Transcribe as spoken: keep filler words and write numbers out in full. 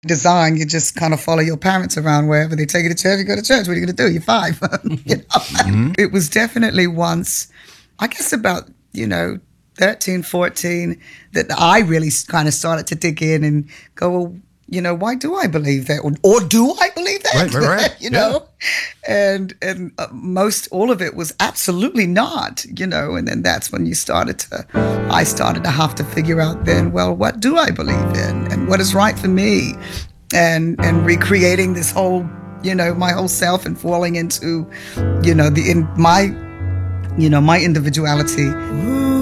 design, you just kind of follow your parents around wherever they take you to church. You go to church. What are you going to do? You're five. you know? mm-hmm. It was definitely once, I guess about, you know, thirteen, fourteen, that I really kind of started to dig in and go, well, you know, why do I believe that? Or, or do I believe that? Right, right, right. you yeah. know? And and uh, most, all of it was absolutely not, you know, and then that's when you started to, I started to have to figure out then, well, what do I believe in? And what is right for me? And, and recreating this whole, you know, my whole self and falling into, you know, the, in my, you know, my individuality.